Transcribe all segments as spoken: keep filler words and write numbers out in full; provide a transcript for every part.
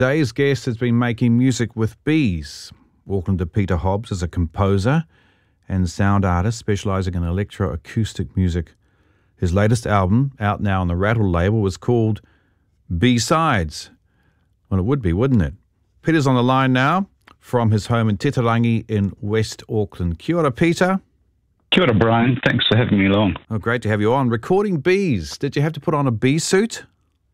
Today's guest has been making music with bees. Aucklander Peter Hobbs is a composer and sound artist specialising in electroacoustic music. His latest album, out now on the Rattle label, was called B-Sides. Well, it would be, wouldn't it? Peter's on the line now from his home in Titirangi in West Auckland. Kia ora, Peter. Kia ora, Brian. Thanks for having me along. Oh, great to have you on. Recording bees. Did you have to put on a bee suit?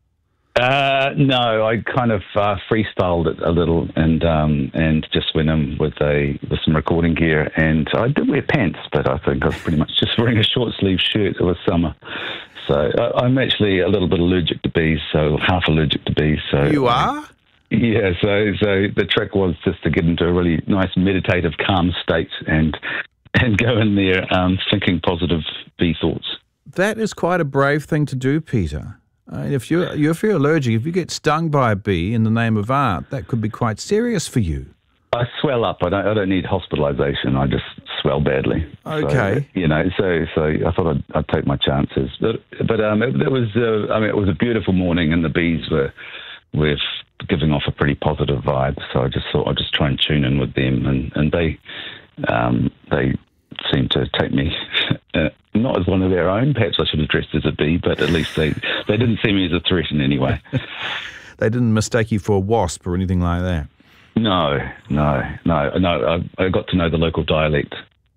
Uh, no, I kind of uh, freestyled it a little and um, and just went in with a with some recording gear. And I did wear pants, but I think I was pretty much just wearing a short sleeve shirt. It was summer, so I, I'm actually a little bit allergic to bees, so half allergic to bees. So you are? Yeah. So so the trick was just to get into a really nice meditative, calm state and and go in there um, thinking positive bee thoughts. That is quite a brave thing to do, Peter. Uh, if you're, if you're allergic, if you get stung by a bee in the name of art, that could be quite serious for you. I swell up. I don't. I don't need hospitalisation. I just swell badly. Okay. So, you know. So so I thought I'd, I'd take my chances. But but um, it, it was. Uh, I mean, it was a beautiful morning, and the bees were were giving off a pretty positive vibe. So I just thought I'd just try and tune in with them, and and they um, they seemed to take me. Uh, not as one of their own. Perhaps I should have dressed as a bee, but at least they, they didn't see me as a threat in any way. They didn't mistake you for a wasp or anything like that? No, no, no, no. I, I got to know the local dialect.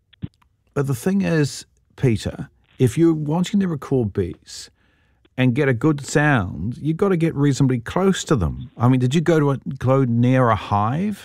But the thing is, Peter, if you're wanting to record bees and get a good sound, you've got to get reasonably close to them. I mean, did you go to a, go near a hive?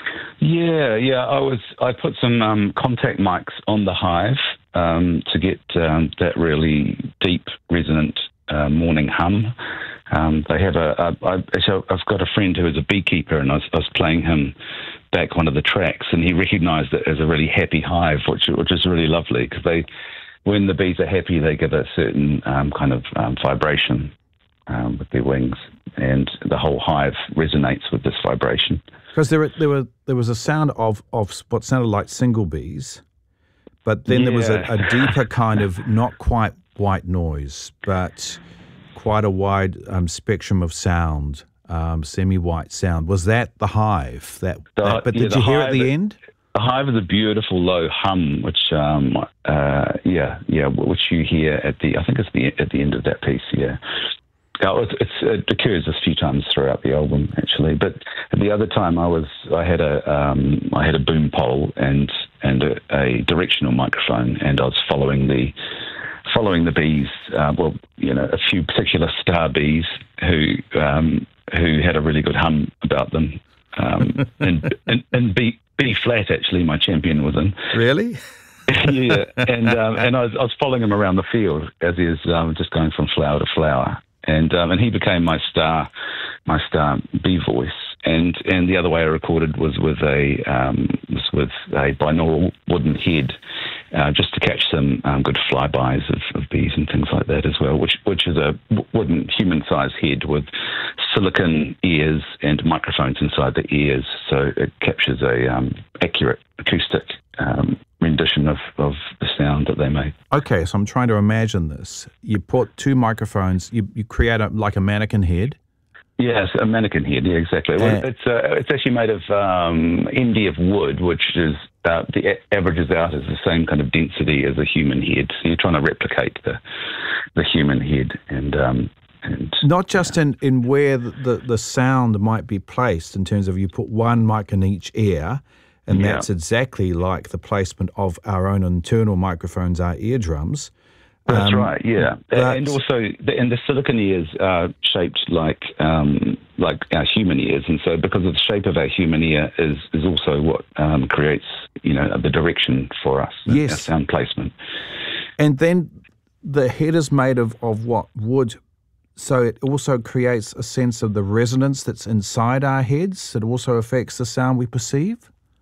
Yeah, yeah. I was. I put some um, contact mics on the hive um, to get um, that really deep, resonant uh, morning hum. Um, they have a. a I, so I've got a friend who is a beekeeper, and I was, I was playing him back one of the tracks, and he recognised it as a really happy hive, which which is really lovely because they, when the bees are happy, they give a certain um, kind of um, vibration um, with their wings, and the whole hive resonates with this vibration. Because there, there were there was a sound of, of what sounded like single bees, but then yeah. there was a, a deeper kind of not quite white noise, but quite a wide um, spectrum of sound, um, semi-white sound. Was that the hive? That, the, that but yeah, did you hear hive, at the end? The hive is a beautiful low hum, which um, uh, yeah yeah, which you hear at the I think it's the at the end of that piece, yeah. Oh, it's, it's, it occurs a few times throughout the album, actually. But the other time, I was I had a um, I had a boom pole and and a, a directional microphone, and I was following the following the bees. Uh, well, you know, a few particular star bees who um, who had a really good hum about them. Um, and and, and B, B flat, actually, my champion was in. Really? Yeah, and um, and I was, I was following him around the field as he was um, just going from flower to flower. And um, and he became my star, my star bee voice. And and the other way I recorded was with a um, was with a binaural wooden head, uh, just to catch some um, good flybys of, of bees and things like that as well. Which which is a wooden human-sized head with silicon ears and microphones inside the ears, so it captures a um, accurate acoustic Um, rendition of, of the sound that they make. Okay, so I'm trying to imagine this. You put two microphones, you, you create a, like a mannequin head? Yes, a mannequin head, yeah, exactly. Well, Uh, it's uh, it's actually made of um, M D F wood, which is, uh, the a- averages out as the same kind of density as a human head. So you're trying to replicate the the human head. and um, and Not just in, in where the, the, the sound might be placed, in terms of you put one mic in each ear, and Yeah. that's exactly like the placement of our own internal microphones, our eardrums. That's Um, right, yeah. but- And also, the, and the silicon ears are shaped like um, like our human ears, and so because of the shape of our human ear is is also what um, creates, you know, the direction for us, Yes. our sound placement. And then the head is made of, of what? Wood. So it also creates a sense of the resonance that's inside our heads. It also affects the sound we perceive.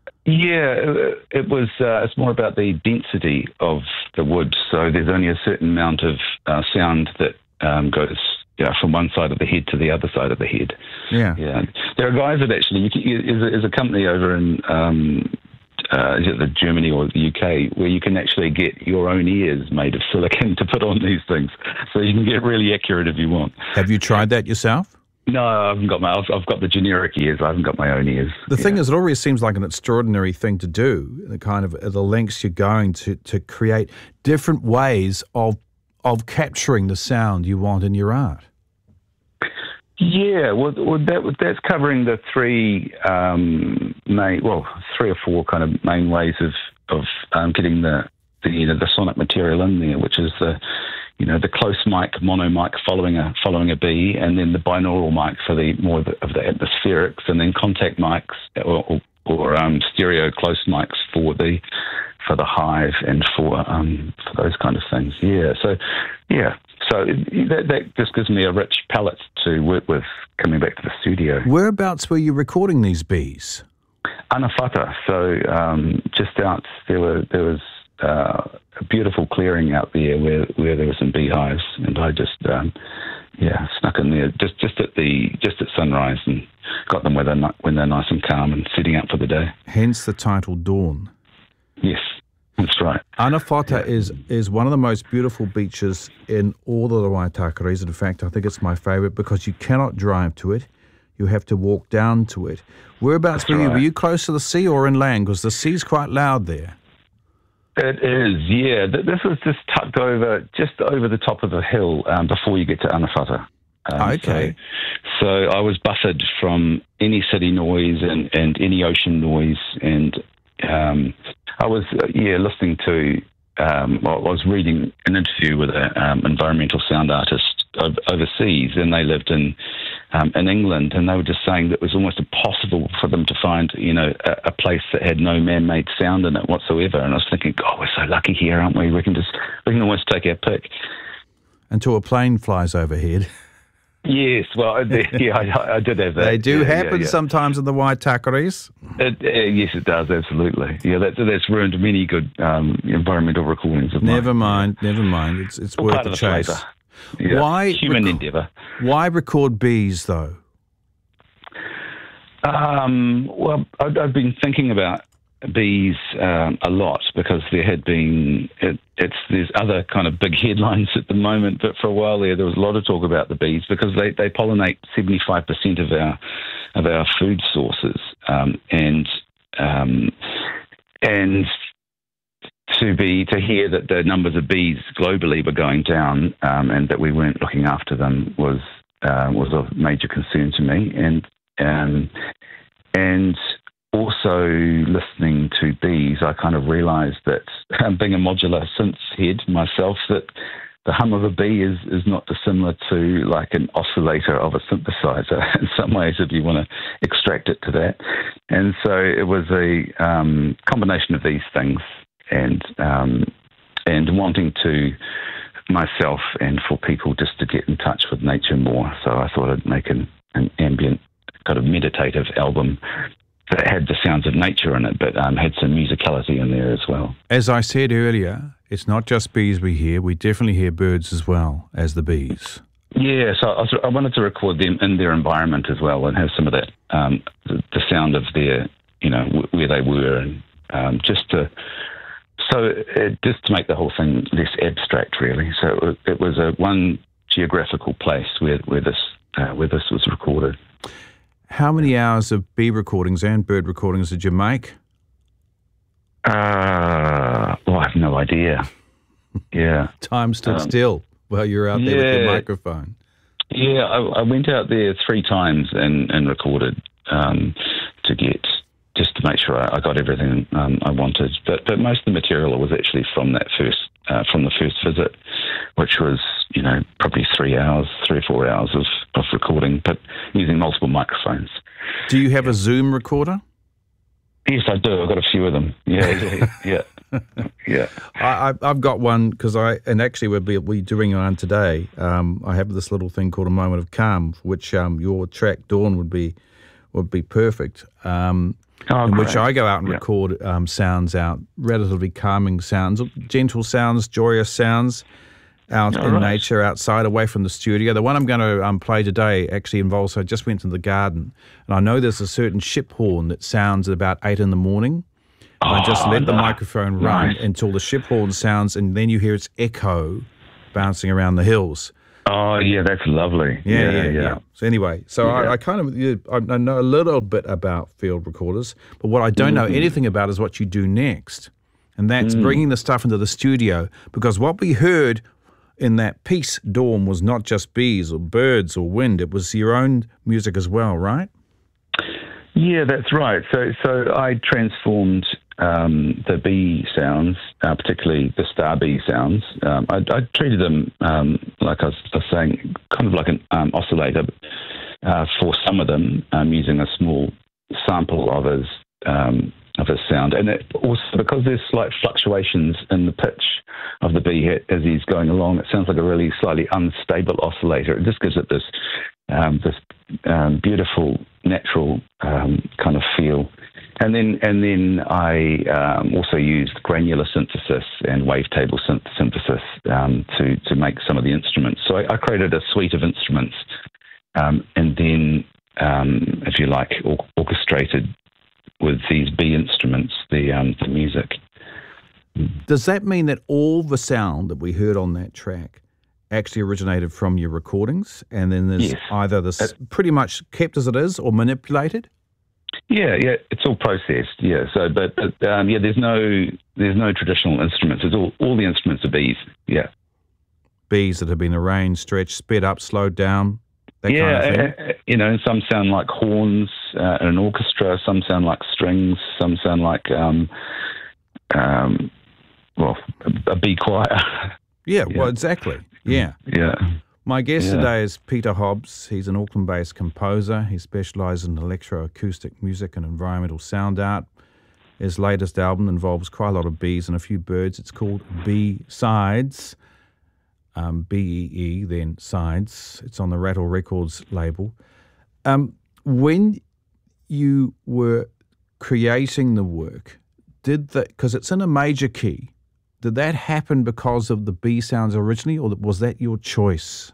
Yeah, it, it was. Uh, it's more about the density of the wood. So there's only a certain amount of uh, sound that um, goes you know, from one side of the head to the other side of the head. Yeah, yeah. There are guys that actually, you can, there's, a, there's a company over in um, uh, is it the Germany or the U K where you can actually get your own ears made of silicon to put on these things, so you can get really accurate if you want. Have you tried that yourself? No, I haven't got my. I've, I've got the generic ears. I haven't got my own ears. The yeah. thing is, it always seems like an extraordinary thing to do. The kind of the lengths you're going to to create different ways of of capturing the sound you want in your art. Yeah, well, well that, that's covering the three um, main, well, three or four kind of main ways of of um, getting the the you know, the sonic material in there, which is the you know the close mic, mono mic following a following a bee, and then the binaural mic for the more of the, of the atmospherics, and then contact mics or, or, or um, stereo close mics for the for the hive and for um, for those kind of things. Yeah, so yeah. So that, that just gives me a rich palette to work with coming back to the studio. Whereabouts were you recording these bees? Anawhata. So um, just out there were there was uh, a beautiful clearing out there where, where there were some beehives, and I just um, yeah snuck in there just just at the just at sunrise and got them when they're when they're nice and calm and setting up for the day. Hence the title Dawn. Yes. That's right. Anawhata yeah. is is one of the most beautiful beaches in all of the Waitakares. In fact, I think it's my favourite because you cannot drive to it. You have to walk down to it. Whereabouts That's were you? right. Were you close to the sea or inland? Because the sea's quite loud there. It is, yeah. This was just tucked over, just over the top of a hill um, before you get to Anawhata. Um, okay. So, so I was buffered from any city noise and, and any ocean noise, and um, I was, uh, yeah, listening to, um, well, I was reading an interview with an um, environmental sound artist ov- overseas, and they lived in um, in England, and they were just saying that it was almost impossible for them to find, you know, a, a place that had no man-made sound in it whatsoever. And I was thinking, God, we're so lucky here, aren't we? We can just, we can almost take our pick. Until a plane flies overhead. Yes, well, yeah, I, I did have that. They do yeah, happen yeah, yeah. sometimes in the Waitakares. It, uh, yes, it does, absolutely. Yeah, that, that's ruined many good um, environmental recordings of Never mine. mind, never mind. It's it's All worth part the of the chase. flavour. Yeah. Why Human rec- endeavour. Why record bees though? Um, well, I've, I've been thinking about bees um, a lot because there had been it, it's there's other kind of big headlines at the moment, but for a while there there was a lot of talk about the bees because they, they pollinate seventy-five percent of our of our food sources, um, and um, and to be to hear that the numbers of bees globally were going down um, and that we weren't looking after them was uh, was a major concern to me, and um, and also listening to bees, I kind of realised that um, being a modular synth head myself, that the hum of a bee is, is not dissimilar to like an oscillator of a synthesizer in some ways, if you want to extract it to that. And so it was a um, combination of these things, and um, and wanting to myself and for people just to get in touch with nature more. So I thought I'd make an, an ambient kind of meditative album that had the sounds of nature in it, but um, had some musicality in there as well. As I said earlier, it's not just bees we hear. We definitely hear birds as well as the bees. Yeah, so I, was, I wanted to record them in their environment as well and have some of that, um, the, the sound of their, you know, w- where they were, and um, just to, so it, just to make the whole thing less abstract, really. So it, it was a one geographical place where where this uh, where this was recorded. How many hours of bee recordings and bird recordings did you make? Uh, well, I have no idea. Yeah. Time stood Um, still while you were out there with your yeah. microphone. Yeah, I, I went out there three times and, and recorded um, to get, just to make sure I, I got everything um, I wanted. But but most of the material was actually from that first, uh, from the first visit, which was, you know, probably three hours, three or four hours of, of recording, but using multiple microphones. Do you have a Zoom recorder? Yes, I do. I've got a few of them. Yeah, yeah, yeah. yeah. I, I, I've got one because I, and actually we'll be, we're doing one today. Um, I have this little thing called a moment of calm, for which um, your track Dawn would be would be perfect. Um, Oh, in great. which I go out and Yeah. record um, sounds out, relatively calming sounds, gentle sounds, joyous sounds out Oh, in right. nature, outside, away from the studio. The one I'm going to um, play today actually involves, I just went to the garden, and I know there's a certain ship horn that sounds at about eight in the morning. And I just Oh, let the no. microphone run Nice. until the ship horn sounds, and then you hear its echo bouncing around the hills. Oh, yeah, that's lovely. Yeah, Yeah, yeah, yeah. yeah. So anyway, so Yeah. I, I kind of yeah, I know a little bit about field recorders, but what I don't know Mhm. anything about is what you do next, and that's Mm. bringing the stuff into the studio. Because what we heard in that piece, Dawn, was not just bees or birds or wind; it was your own music as well, right? Yeah, that's right. So, so I transformed um, the bee sounds, uh, particularly the star bee sounds. Um, I, I treated them um, like I was, I was saying, kind of like an um, oscillator uh, for some of them, um, using a small sample of his um, of his sound, and it also because there's slight fluctuations in the pitch of the bee as he's going along. It sounds like a really slightly unstable oscillator. It just gives it this um, this um, beautiful, natural um, kind of feel. And then, and then I um, also used granular synthesis and wavetable synth- synthesis um, to to make some of the instruments. So I, I created a suite of instruments, um, and then, um, if you like, or- orchestrated with these bee instruments the um, the music. Does that mean that all the sound that we heard on that track actually originated from your recordings, and then there's Yes. either this pretty much kept as it is or manipulated? Yeah, yeah, it's all processed. Yeah, so but, but um, yeah, there's no there's no traditional instruments. It's all all the instruments are bees. Yeah, Bees that have been arranged, stretched, sped up, slowed down, that yeah, kind of thing. uh, uh, you know, some sound like horns uh, in an orchestra. Some sound like strings. Some sound like um, um, well, a, a bee choir. Yeah, Yeah. well, exactly. Yeah. Yeah. My guest Yeah. today is Peter Hobbs. He's an Auckland-based composer. He specialises in electroacoustic music and environmental sound art. His latest album involves quite a lot of bees and a few birds. It's called B-Sides, um, B E E, then Sides. It's on the Rattle Records label. Um, when you were creating the work, did that, because it's in a major key, did that happen because of the B sounds originally, or was that your choice?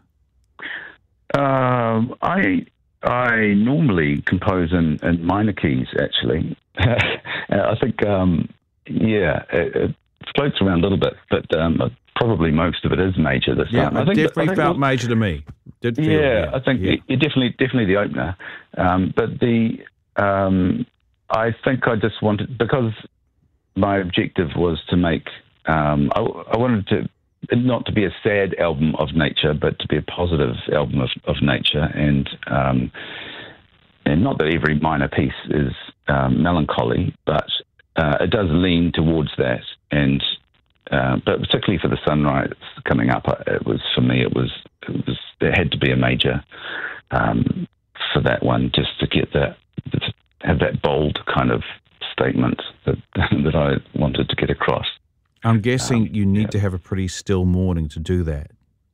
Um, I I normally compose in, in minor keys, actually. I think, um, yeah, it, it floats around a little bit, but um, probably most of it is major this Yeah, time. it I think, definitely I think felt major to me. Did feel, yeah, I think yeah. it, it definitely definitely the opener. Um, but the um, I think I just wanted, because my objective was to make. Um, I, I wanted to not to be a sad album of nature, but to be a positive album of, of nature, and um, and not that every minor piece is um, melancholy, but uh, it does lean towards that. And uh, but particularly for the sunrise coming up, it was for me. It was it was it had to be a major um, for that one, just to get that to have that bold kind of statement that that I wanted to get across. I'm guessing Um, you need yeah. to have a pretty still morning to do that.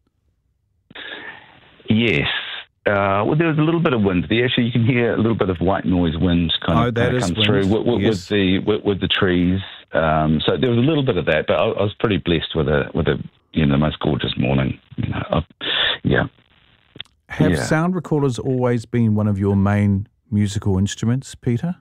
Yes. Uh, well, there was a little bit of wind. The, actually, you can hear a little bit of white noise wind kind Oh, of, that kind of is come wind, through with, with, yes. with the with, with the trees. Um, so there was a little bit of that, but I, I was pretty blessed with a with a you know the most gorgeous morning. You know, I, yeah. Have Yeah. sound recorders always been one of your main musical instruments, Peter?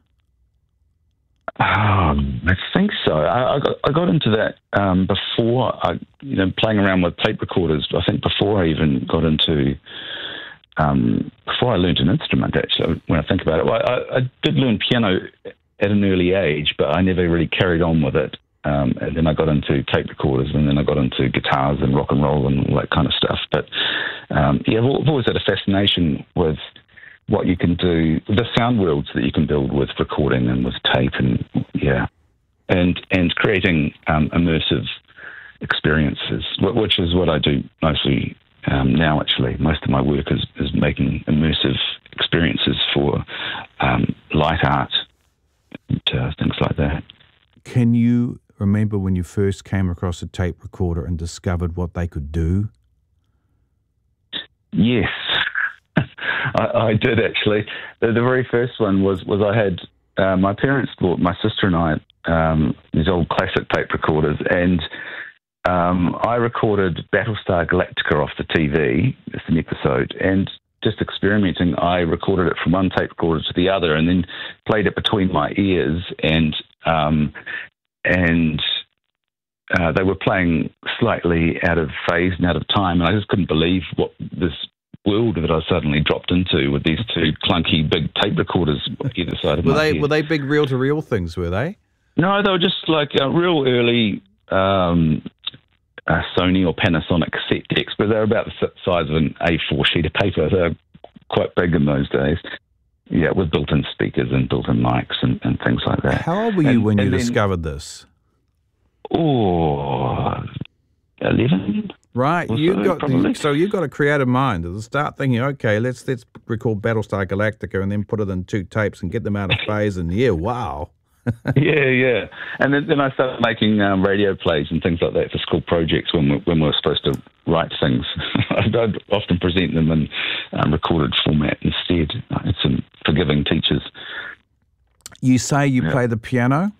Um, I think so. I, I, got, I got into that um, before I, you know, playing around with tape recorders. I think before I even got into, um, before I learned an instrument. Actually, when I think about it, well, I, I did learn piano at an early age, but I never really carried on with it. Um, and then I got into tape recorders, and then I got into guitars and rock and roll and all that kind of stuff. But um, yeah, I've al- I've always had a fascination with what you can do, the sound worlds that you can build with recording and with tape, and yeah, and and creating um, immersive experiences, wh- which is what I do mostly um, now. Actually, most of my work is, is making immersive experiences for um, light art and uh, things like that. Can you remember when you first came across a tape recorder and discovered what they could do? Yes. I, I did actually. The, the very first one was was I had uh, my parents bought my sister and I um, these old classic tape recorders, and um, I recorded Battlestar Galactica off the T V, just an episode, and just experimenting, I recorded it from one tape recorder to the other, and then played it between my ears, and um, and uh, they were playing slightly out of phase and out of time, and I just couldn't believe what this world that I suddenly dropped into with these two clunky big tape recorders either side of were my they head. were they big reel-to-reel things? Were they? No, they were just like uh, real early um, uh, Sony or Panasonic cassette decks, but they're about the size of an A four sheet of paper. They're quite big in those days. Yeah, with built-in speakers and built-in mics and, and things like that. How old were you and, when you then, discovered this? Oh, eleven. Right, Or you so, got probably. so you got a creative mind to start thinking. Okay, let's let's record Battlestar Galactica and then put it in two tapes and get them out of phase. And yeah, wow. yeah, yeah. And then, then I started making um, radio plays and things like that for school projects when we, when we were supposed to write things. I'd, I'd often present them in um, recorded format instead. I had some forgiving teachers. You say you Yeah. play the piano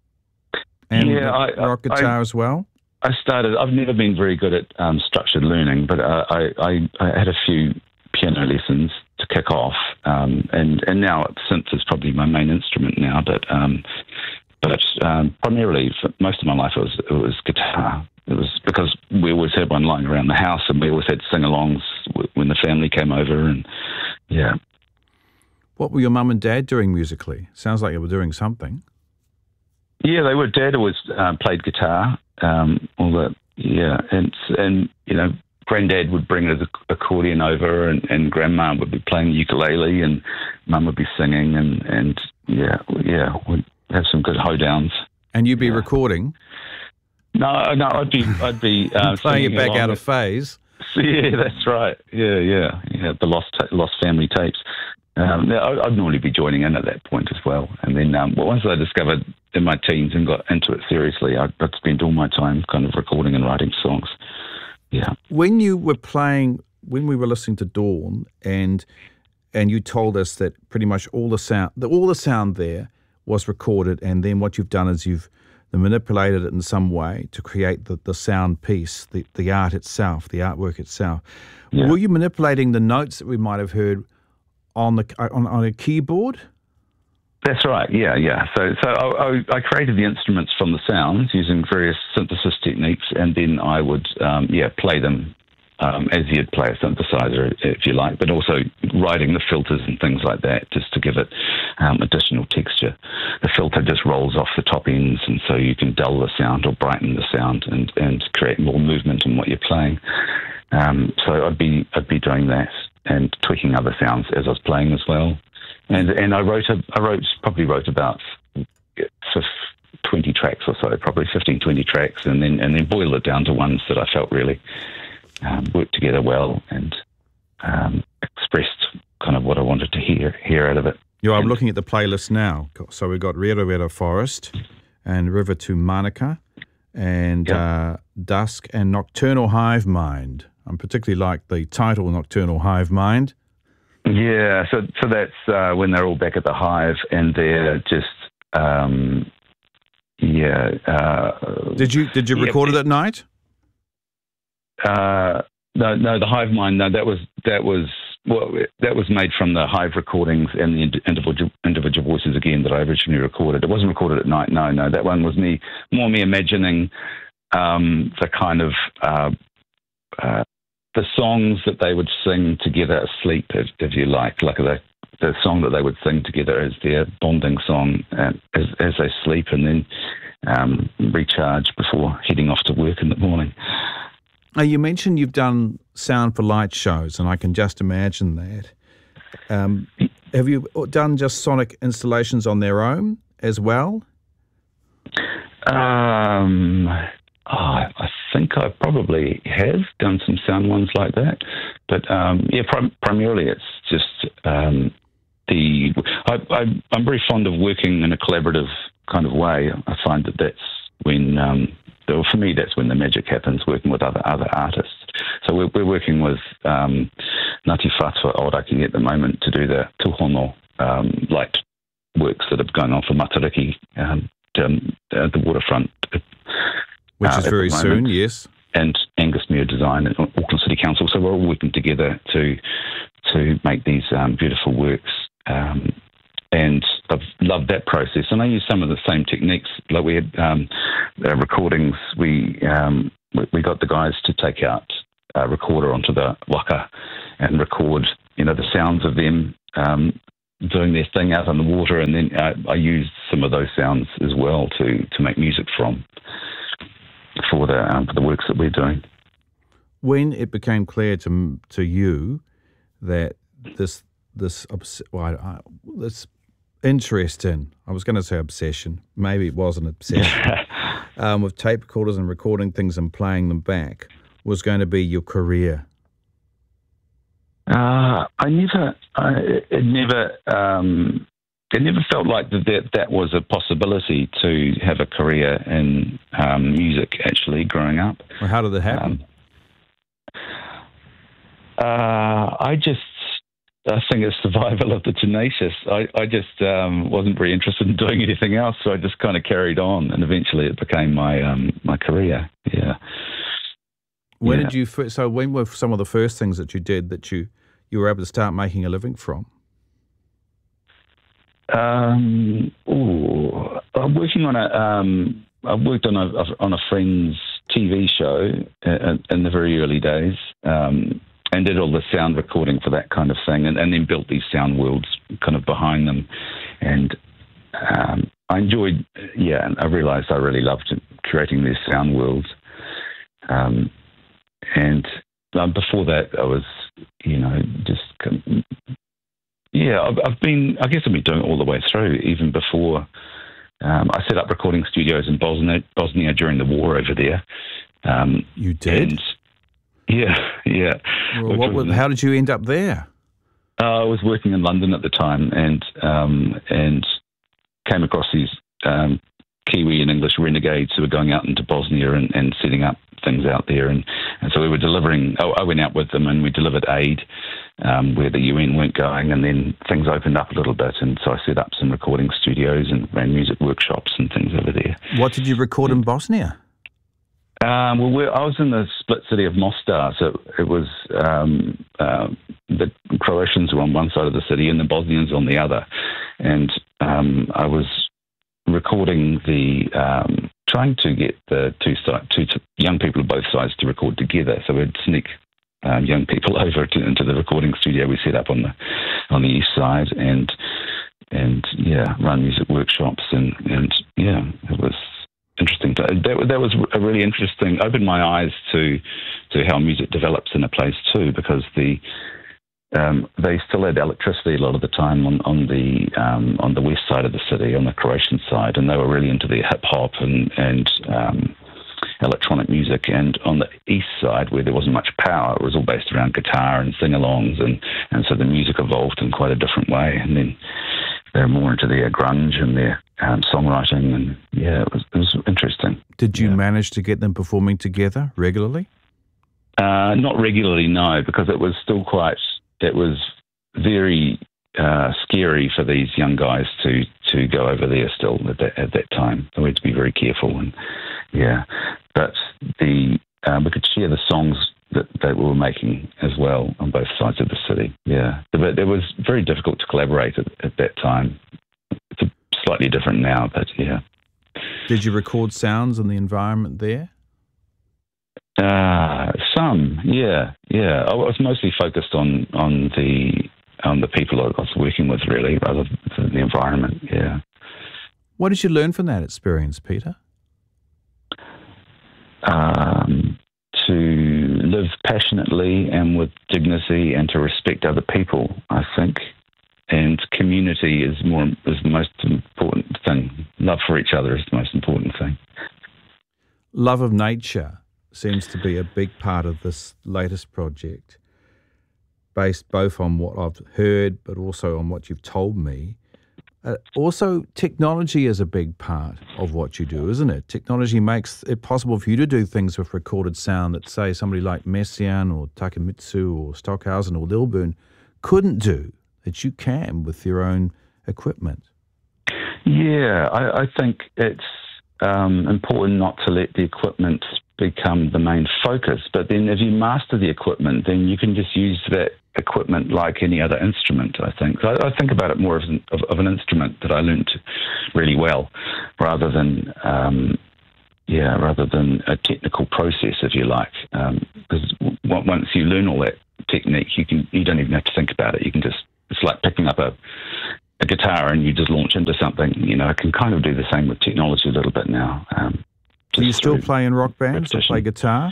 and Yeah, the I- rock I- guitar as well? I started. I've never been very good at um, structured learning, but uh, I, I I had a few piano lessons to kick off, um, and and now synth is probably my main instrument now. But um, but um, primarily for most of my life it was it was guitar. It was because we always had one lying around the house, and we always had sing-alongs w- when the family came over, and yeah. What were your mum and dad doing musically? Sounds like you were doing something. Yeah, they were. Dad always uh, played guitar. Um, all that, yeah, and and you know, Granddad would bring his accordion over, and, and Grandma would be playing ukulele, and Mum would be singing, and, and yeah, yeah, we'd have some good hoedowns. And you'd be Yeah. recording, No, no, I'd be, I'd be uh, playing it singing back along out of with- phase. Yeah, that's right. Yeah, yeah, yeah. The lost ta- lost family tapes. Um, yeah, I- I'd normally be joining in at that point as well. And then um, well, once I discovered in my teens and got into it seriously, I'd, I'd spend all my time kind of recording and writing songs. Yeah. When you were playing, when we were listening to Dawn, and and you told us that pretty much all the sound, the, all the sound there was recorded, and then what you've done is you've manipulated it in some way to create the, the sound piece, the, the art itself, the artwork itself. Yeah. Were you manipulating the notes that we might have heard on the on, on a keyboard? That's right. Yeah, yeah. So, so I, I, I created the instruments from the sounds using various synthesis techniques, and then I would, um, yeah, play them um, as you'd play a synthesizer, if you like, but also writing the filters and things like that, just to give it um, additional texture. The filter just rolls off the top ends, and so you can dull the sound or brighten the sound, and, and create more movement in what you're playing. Um, so I'd be I'd be doing that and tweaking other sounds as I was playing as well. And and I wrote a, I wrote probably wrote about twenty tracks or so, probably fifteen, twenty tracks, and then and then boiled it down to ones that I felt really um, worked together well and um, expressed kind of what I wanted to hear hear out of it. Yeah, I'm And- looking at the playlist now. So we've got Rero Rero Forest and River to Manukau and Yeah. uh, Dusk and Nocturnal Hive Mind. I particularly like the title Nocturnal Hive Mind. Yeah, so so that's uh, when they're all back at the hive and they're just um, yeah. Uh, Did you did you Yeah, record it it- at night? Uh, no, no, the hive mind. No, that was that was well, that was made from the hive recordings and the ind- individual individual voices again that I originally recorded. It wasn't recorded at night. No, no, that one was me more me imagining um, the kind of uh, uh, the songs that they would sing together asleep, if, if you like, like the the song that they would sing together as their bonding song uh, as as they sleep, and then um, recharge before heading off to work in the morning. Now, you mentioned you've done sound for light shows, and I can just imagine that. Um, have you done just sonic installations on their own as well? Um, oh, I think I probably have done some sound ones like that, but um, yeah, prim- primarily it's just um, the. I, I, I'm very fond of working in a collaborative kind of way. I find that that's when, um, well, for me, that's when the magic happens. Working with other other artists. So we're, we're working with um, Ngāti Whātua Aoraki at the moment to do the Tūhono um, light works that have gone on for Matariki um, down uh, the waterfront. Which uh, is at very the soon, moment. yes. And Angus Muir Design at Auckland City Council. So we're all working together to to make these um, beautiful works. Um, and I've loved that process, and I use some of the same techniques. Like we had um, uh, recordings, we, um, we we got the guys to take out a recorder onto the waka and record, you know, the sounds of them um, doing their thing out on the water, and then uh, I used some of those sounds as well to to make music from for the um, for the works that we're doing. When it became clear to to you that this this well, I, this interest in, I was going to say obsession, maybe it was an obsession, um, with tape recorders and recording things and playing them back was going to be your career? Uh, I never, I, it never, um, it never felt like that, that that was a possibility to have a career in um, music. Actually, growing up, well, how did that happen? Um, uh, I just. I think it's survival of the tenacious. I, I just um, wasn't very interested in doing anything else, so I just kind of carried on, and eventually it became my um, my career. Yeah. When yeah. did you? First, so when were some of the first things that you did that you you were able to start making a living from? Um, ooh, I'm working on a. Um, I worked on a on a friend's T V show in, in the very early days. Um, and did all the sound recording for that kind of thing, and, and then built these sound worlds kind of behind them. And um, I enjoyed, yeah, and I realised I really loved creating these sound worlds. Um, and um, before that, I was, you know, just, yeah, I've, I've been, I guess I've been doing it all the way through, even before um, I set up recording studios in Bosnia, Bosnia during the war over there. Um, you did? And, Yeah, yeah. Well, what was, how did you end up there? Uh, I was working in London at the time, and um, and came across these um, Kiwi and English renegades who were going out into Bosnia and, and setting up things out there, and, and so we were delivering. I, I went out with them, and we delivered aid um, where the U N weren't going, and then things opened up a little bit, and so I set up some recording studios and ran music workshops and things over there. What did you record in Bosnia? Um, well, we're, I was in the split city of Mostar, so it was um, uh, the Croatians were on one side of the city and the Bosnians on the other, and um, I was recording the um, trying to get the two side, two t- young people of both sides to record together. So we'd sneak um, young people over to, into the recording studio we set up on the on the east side, and and yeah, run music workshops, and and yeah, it was interesting. To, that, that was a really interesting, opened my eyes to to how music develops in a place too, because the um, they still had electricity a lot of the time on, on the um, on the west side of the city, on the Croatian side, and they were really into their hip hop and and um, electronic music. And on the east side, where there wasn't much power, it was all based around guitar and sing-alongs, and, and so the music evolved in quite a different way. And then they're more into their grunge and their um, songwriting, and yeah, it was it was interesting. Did you yeah. manage to get them performing together regularly? Uh, not regularly, no, because it was still quite. It was very uh, scary for these young guys to to go over there still at that at that time. So we had to be very careful, and yeah, but the uh, we could share the songs that, that we were making as well on both sides of the city. Yeah, but it was very difficult to collaborate at, at that time. It's slightly different now, but yeah. Did you record sounds in the environment there? Uh, some, yeah, yeah. I was mostly focused on, on the on the people I was working with, really, rather than the environment. Yeah. What did you learn from that experience, Peter? Um, to live passionately and with dignity, and to respect other people, I think. And community is more is the most important thing. Love for each other is the most important thing. Love of nature seems to be a big part of this latest project, based both on what I've heard but also on what you've told me. Uh, also, technology is a big part of what you do, isn't it? Technology makes it possible for you to do things with recorded sound that, say, somebody like Messiaen or Takemitsu or Stockhausen or Lilburn couldn't do, that you can with your own equipment. Yeah, I, I think it's um, important not to let the equipment become the main focus, but then if you master the equipment, then you can just use that equipment like any other instrument, I think. So I, I think about it more as an, of, of an instrument that I learned really well, rather than, um, yeah, rather than a technical process, if you like. Because um, once you learn all that technique, you can you don't even have to think about it. You can just, it's like picking up a, a guitar and you just launch into something. You know, I can kind of do the same with technology a little bit now. Um, do you still play in rock bands or play guitar?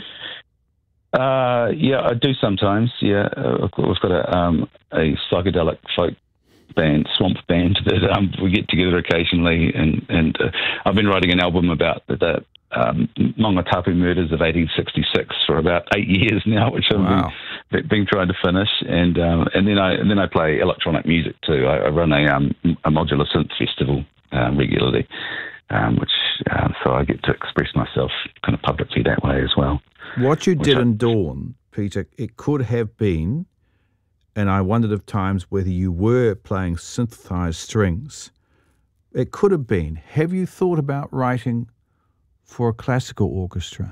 Uh, yeah, I do sometimes. Yeah, uh, we've got a um, a psychedelic folk band, swamp band that um, we get together occasionally, and and uh, I've been writing an album about the, the um, Mongatapu murders of eighteen sixty-six for about eight years now, which I've wow. been, been trying to finish, and um, and then I and then I play electronic music too. I, I run a um, a modular synth festival um, regularly, um, which uh, so I get to express myself kind of publicly that way as well. What you did I, in Dawn, Peter, it could have been, and I wondered of times whether you were playing synthesized strings. It could have been. Have you thought about writing for a classical orchestra?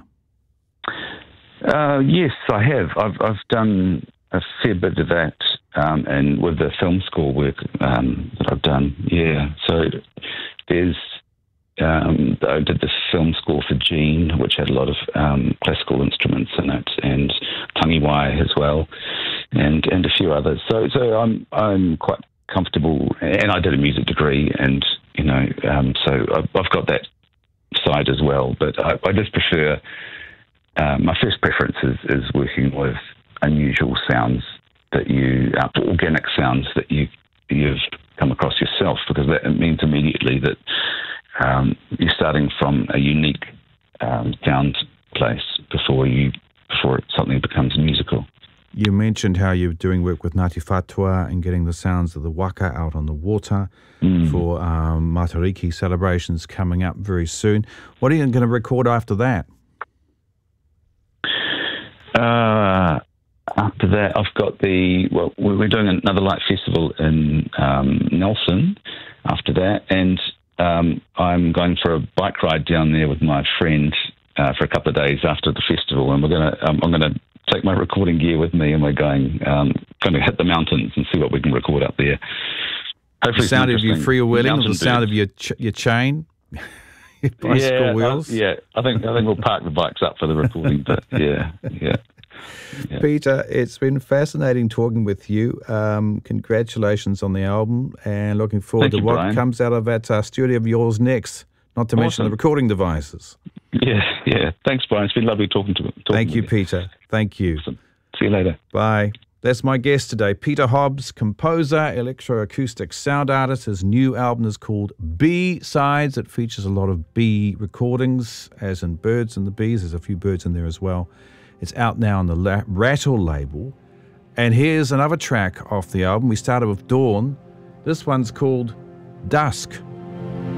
Uh, yes, I have. I've I've done a fair bit of that, um, and with the film score work um, that I've done. Yeah, so there's. Um, I did the film score for Gene, which had a lot of um, classical instruments in it, and Tangiwai as well, and and a few others. So so I'm I'm quite comfortable, and I did a music degree, and you know, um, so I've, I've got that side as well. But I, I just prefer. Uh, my first preference is, is working with unusual sounds that you, uh, organic sounds that you you've come across yourself, because that means immediately that. Um, you're starting from a unique um, sound place before you before something becomes musical. You mentioned how you're doing work with Ngāti Whātua and getting the sounds of the waka out on the water mm. for um, Matariki celebrations coming up very soon. What are you going to record after that? Uh, after that, I've got the, well, we're doing another light festival in um, Nelson after that, and Um, I'm going for a bike ride down there with my friend uh, for a couple of days after the festival, and we're gonna. Um, I'm going to take my recording gear with me, and we're going um, going to hit the mountains and see what we can record up there. Hopefully, the sound of your freewheeling, or the sound birds. of your ch- your chain, your bicycle yeah, wheels. I, yeah, I think I think we'll park the bikes up for the recording. But yeah, yeah. Yeah. Peter, it's been fascinating talking with you. Um, congratulations on the album, and looking forward Thank to you, what Brian. comes out of that uh, studio of yours next, not to Awesome. mention the recording devices. Yeah, yeah. Thanks, Brian. It's been lovely talking to you. Thank you, Peter. Thank you. Awesome. See you later. Bye. That's my guest today, Peter Hobbs, composer, electroacoustic sound artist. His new album is called B-Sides. It features a lot of bee recordings, as in birds and the bees. There's a few birds in there as well. It's out now on the La- Rattle label. And here's another track off the album. We started with Dawn. This one's called Dusk.